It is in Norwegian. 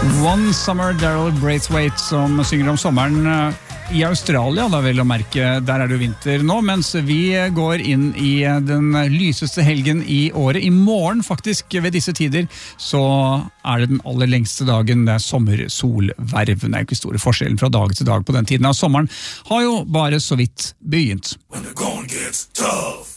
One Summer, Daryl Braithwaite som synger om sommeren i Australia, da vel å merke, der det jo vinter nå, mens vi går inn i den lyseste helgen i året. I morgen faktisk, ved disse tider, så det den aller lengste dagen, det sommersolverven. Det jo ikke store forskjellen fra dag til dag på den tiden av sommeren, har jo bare så vidt begynt. When the going gets tough.